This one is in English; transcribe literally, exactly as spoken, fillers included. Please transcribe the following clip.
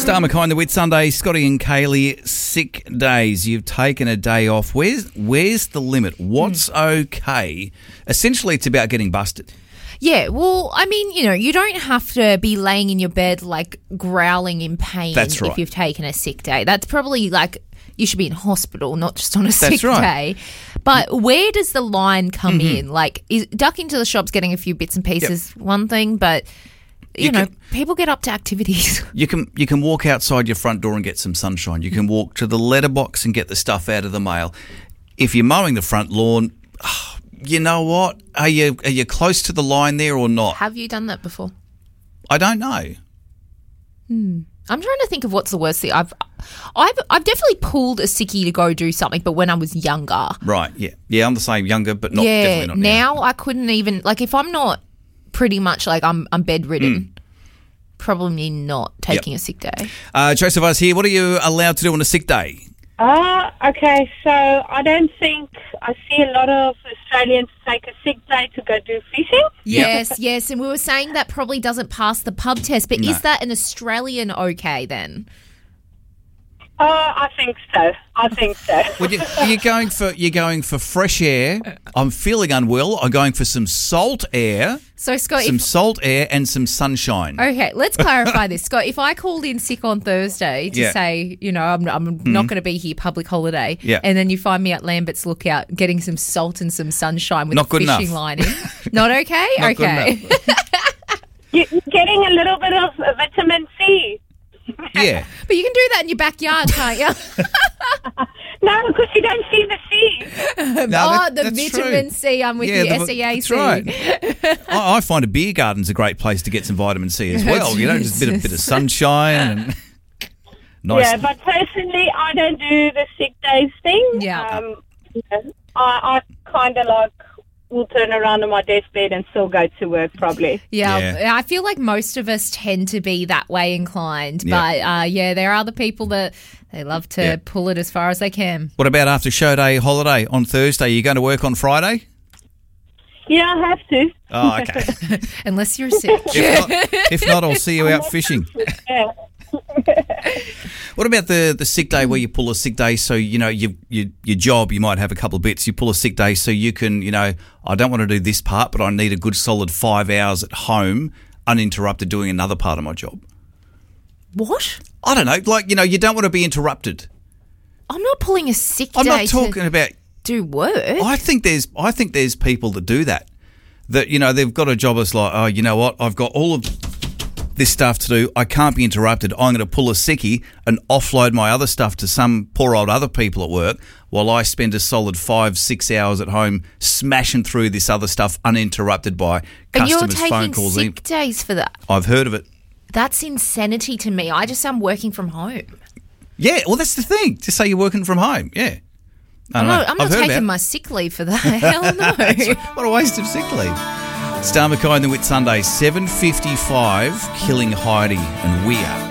Star McKay, the Whit Sunday, Scotty and Kaylee, sick days. You've taken a day off. Where's where's the limit? What's mm. okay? Essentially, it's about getting busted. Yeah, well, I mean, you know, you don't have to be laying in your bed like growling in pain That's right. if you've taken a sick day. That's probably like you should be in hospital, not just on a That's sick right. day. But where does the line come mm-hmm. in? Like, is ducking to the shops, getting a few bits and pieces, yep. one thing, but you, you know, can, people get up to activities. You can you can walk outside your front door and get some sunshine. You can walk to the letterbox and get the stuff out of the mail. If you're mowing the front lawn, oh, you know what? Are you are you close to the line there or not? Have you done that before? I don't know. Hmm. I'm trying to think of what's the worst thing. I've, I've, I've definitely pulled a sickie to go do something, but when I was younger. Right. Yeah. Yeah. I'm the same. Younger, but not yeah, definitely not now. Now I couldn't even like if I'm not pretty much like I'm I'm bedridden. Mm. Probably not taking yep. a sick day. Uh, Joseph, I was here. What are you allowed to do on a sick day? Ah, uh, okay. So I don't think I see a lot of Australians take a sick day to go do fishing. Yes, yes. And we were saying that probably doesn't pass the pub test, but no. is that an Australian okay then? Oh, uh, I think so. I think so. Well, you, you're going for you're going for fresh air. I'm feeling unwell. I'm going for some salt air. So Scott, some if, salt air and some sunshine. Okay, let's clarify this, Scott. If I called in sick on Thursday to yeah. say, you know, I'm, I'm mm-hmm. not going to be here, public holiday, yeah. and then you find me at Lambert's Lookout getting some salt and some sunshine with not a good fishing enough. line in, not okay. Not okay. You're getting a little bit of vitamin C. Yeah. But you can do that in your backyard, can't you? No, because you don't see the C. No, oh, that, the that's vitamin true. C, I'm with yeah, you, the, S E A C. That's right. I, I find a beer garden's a great place to get some vitamin C as well. You know, just a bit, a bit of sunshine and nice. Yeah, but personally, I don't do the sick days thing. Yeah. Um, yeah I, I kind of like will turn around on my deathbed and still go to work probably. Yeah, yeah, I feel like most of us tend to be that way inclined. Yeah. But, uh, yeah, there are other people that they love to yeah. pull it as far as they can. What about after show day holiday on Thursday? Are you going to work on Friday? Yeah, I have to. Oh, okay. Unless you're sick. if, not, if not, I'll see you out fishing. Yeah. What about the, the sick day where you pull a sick day so, you know, you, you, your job, you might have a couple of bits. You pull a sick day so you can, you know, I don't want to do this part, but I need a good solid five hours at home uninterrupted doing another part of my job. What? I don't know. Like, you know, you don't want to be interrupted. I'm not pulling a sick I'm day not talking to about... do work. I think there's I think there's people that do that. That, you know, they've got a job that's like, oh, you know what, I've got all of this stuff to do. I can't be interrupted. I'm going to pull a sickie and offload my other stuff to some poor old other people at work while I spend a solid five, six hours at home smashing through this other stuff uninterrupted by and customers' you're phone calls. taking sick days for that? I've heard of it. That's insanity to me. I just am working from home. Yeah, well, that's the thing. Just say you're working from home. Yeah. I don't no, know. I'm not I've heard taking about my sick leave for that. Hell no. What a waste of sick leave. Star McKay and the Whit Sunday, seven fifty-five, Killing Heidi, and we are